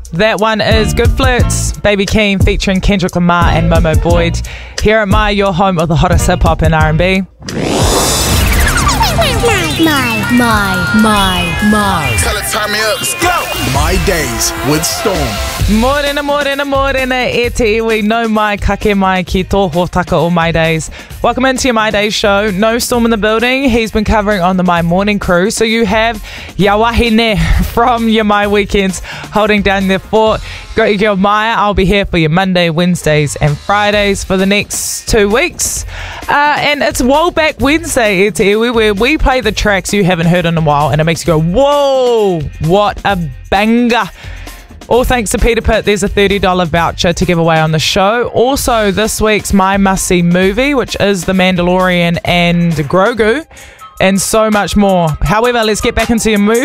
That one is Good Flirts, Baby Keem featuring Kendrick Lamar and Momo Boyd. Here at My, your home of the hottest hip-hop and R&B. My. Tell it, turn me up. Let's go. My Days with Storm. Morena, e te iwi, no mai kake mai ki tō hōtaka o My Days. Welcome into your My Days show. No Storm in the building. He's been covering on the My Morning crew. So you have Yawahine from your My Weekends holding down their fort. Great girl Maya, I'll be here for your Monday, Wednesdays and Fridays for the next 2 weeks. And it's Rollback Wednesday, e te iwi, where we play the tracks you haven't heard in a while and it makes you go, whoa, what a banger. All thanks to Peter Pitt, there's a $30 voucher to give away on the show. Also, this week's My Must See movie, which is The Mandalorian and Grogu, and so much more. However, let's get back into your mood.